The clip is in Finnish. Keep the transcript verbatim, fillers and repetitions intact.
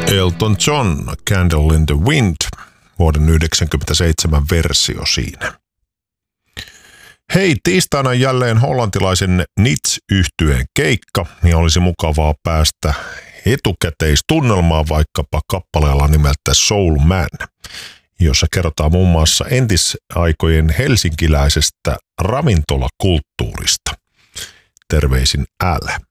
Elton John, Candle in the Wind, vuoden yhdeksänkymmentäseitsemän versio siinä. Hei, tiistaina jälleen hollantilaisen Nits-yhtyeen keikka, ja olisi mukavaa päästä etukäteistunnelmaan vaikkapa kappaleella nimeltä Soul Man, jossa kerrotaan muun muassa entisaikojen helsinkiläisestä ravintolakulttuurista. Terveisin L.